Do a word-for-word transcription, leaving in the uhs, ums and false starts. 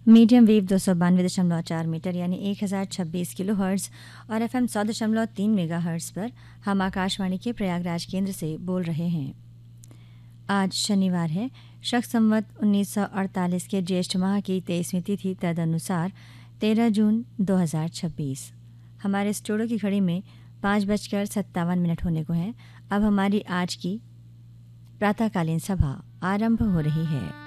Medium wave दो सौ बानवे दशमलव चार मीटर यानी एक हज़ार छब्बीस किलो हर्ट्ज़ और एफ एम सौ दशमलव तीन मेगा हर्ट्ज़ पर हम आकाशवाणी के प्रयागराज केंद्र से बोल रहे हैं। आज शनिवार है। शक संवत उन्नीस सौ अड़तालीस के ज्येष्ठ माह की तेईसवीं तिथि तदनुसार तेरह जून दो हज़ार छब्बीस। हमारे स्टूडियो की घड़ी में पाँच बजकर सत्तावन मिनट होने को हैं। अब हमारी आज की प्रातःकालीन सभा आरंभ हो रही है।